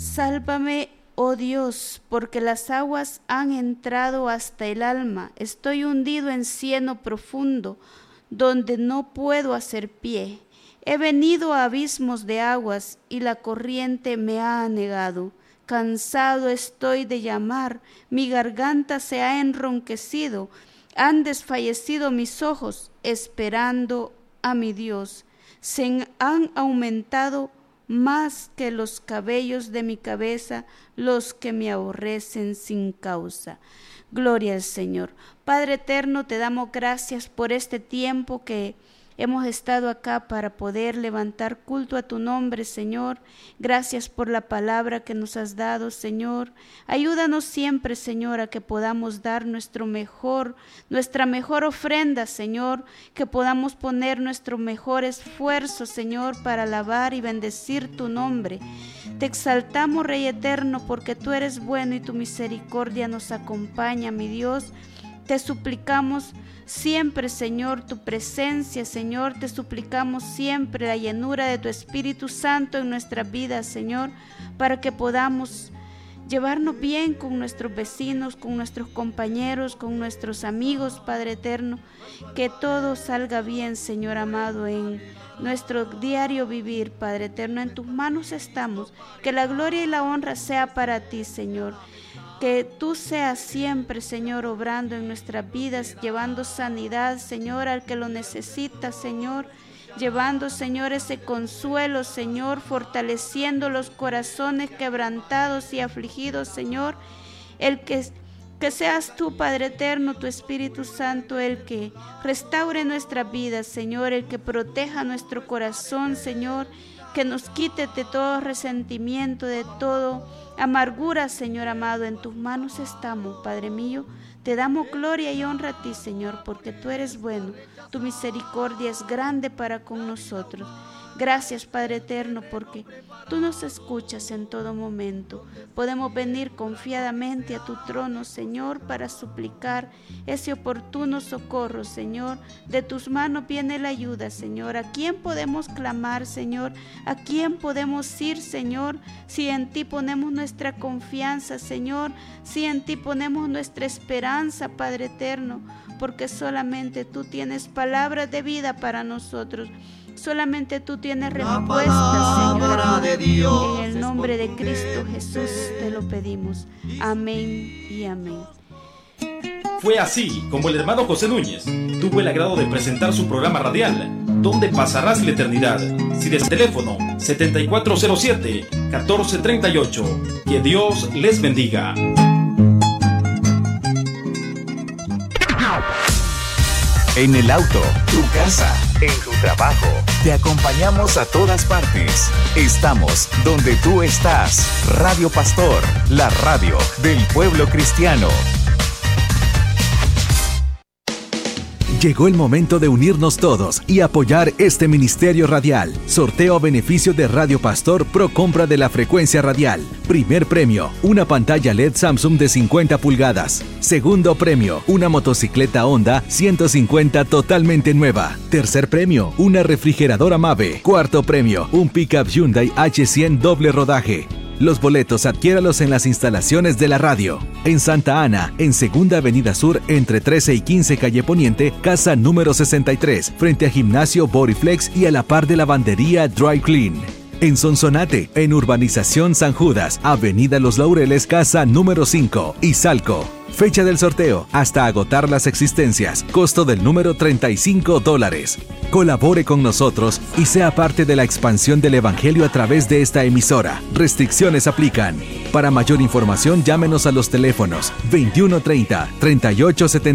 Sálvame, oh Dios, porque las aguas han entrado hasta el alma. Estoy hundido en cieno profundo, donde no puedo hacer pie. He venido a abismos de aguas y la corriente me ha anegado. Cansado estoy de llamar, mi garganta se ha enronquecido. Han desfallecido mis ojos esperando a mi Dios. Se han aumentado más que los cabellos de mi cabeza los que me aborrecen sin causa. Gloria al Señor. Padre eterno, te damos gracias por este tiempo que hemos estado acá para poder levantar culto a tu nombre, Señor. Gracias por la palabra que nos has dado, Señor. Ayúdanos siempre, Señor, a que podamos dar nuestra mejor ofrenda, Señor, que podamos poner nuestro mejor esfuerzo, Señor, para alabar y bendecir tu nombre. Te exaltamos, Rey eterno, porque tú eres bueno y tu misericordia nos acompaña, mi Dios. Te suplicamos siempre, Señor, tu presencia, Señor. Te suplicamos siempre la llenura de tu Espíritu Santo en nuestras vidas, Señor, para que podamos llevarnos bien con nuestros vecinos, con nuestros compañeros, con nuestros amigos, Padre eterno. Que todo salga bien, Señor amado, en nuestro diario vivir, Padre eterno. En tus manos estamos. Que la gloria y la honra sea para ti, Señor. Que tú seas siempre, Señor, obrando en nuestras vidas, llevando sanidad, Señor, al que lo necesita, Señor. Llevando, Señor, ese consuelo, Señor, fortaleciendo los corazones quebrantados y afligidos, Señor. Que seas tú, Padre eterno, tu Espíritu Santo, el que restaure nuestras vidas, Señor, el que proteja nuestro corazón, Señor, que nos quite de todo resentimiento, de todo amargura, Señor amado. En tus manos estamos, Padre mío. Te damos gloria y honra a ti, Señor, porque tú eres bueno. Tu misericordia es grande para con nosotros. Gracias, Padre eterno, porque tú nos escuchas en todo momento. Podemos venir confiadamente a tu trono, Señor, para suplicar ese oportuno socorro, Señor. De tus manos viene la ayuda, Señor. ¿A quién podemos clamar, Señor? ¿A quién podemos ir, Señor? Si en ti ponemos nuestra confianza, Señor. Si en ti ponemos nuestra esperanza, Padre eterno, porque solamente tú tienes palabras de vida para nosotros. Solamente tú tienes respuesta, Señor. De Dios. En el nombre de Cristo Jesús te lo pedimos. Amén y amén. Fue así como el hermano José Núñez tuvo el agrado de presentar su programa radial, Donde pasarás la eternidad. Si del teléfono 7407-1438. Que Dios les bendiga. En el auto, tu casa, en tu trabajo. Te acompañamos a todas partes. Estamos donde tú estás. Radio Pastor, la radio del pueblo cristiano. Llegó el momento de unirnos todos y apoyar este ministerio radial. Sorteo a beneficio de Radio Pastor Pro compra de la frecuencia radial. Primer premio, una pantalla LED Samsung de 50 pulgadas. Segundo premio, una motocicleta Honda 150 totalmente nueva. Tercer premio, una refrigeradora Mave. Cuarto premio, un pickup Hyundai H100 doble rodaje. Los boletos adquiéralos en las instalaciones de la radio. En Santa Ana, en Segunda Avenida Sur, entre 13 y 15 Calle Poniente, casa número 63, frente a Gimnasio Bodyflex y a la par de Lavandería Dry Clean. En Sonsonate, en Urbanización San Judas, Avenida Los Laureles, casa número 5, Izalco. Fecha del sorteo, hasta agotar las existencias. Costo del número $35. Colabore con nosotros y sea parte de la expansión del Evangelio a través de esta emisora. Restricciones aplican. Para mayor información, llámenos a los teléfonos 2130-3870.